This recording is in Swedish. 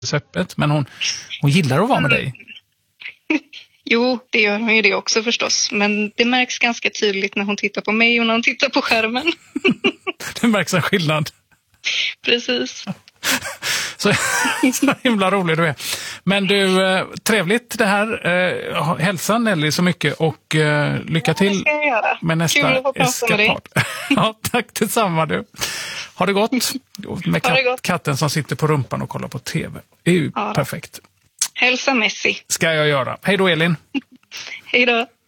så öppet. Men hon gillar att vara med dig. Jo, det gör hon ju det också förstås. Men det märks ganska tydligt när hon tittar på mig och när hon tittar på skärmen. Det märks en skillnad. Precis. Så himla rolig du är. Men du, trevligt det här. Hälsa Nelly så mycket och lycka till med nästa eskapad. Ja, tack detsamma du. Ha det gott. Med katten som sitter på rumpan och kollar på tv. Det är ju perfekt. Hälsa Messi. Ska jag göra. Hej då Elin. Hej då.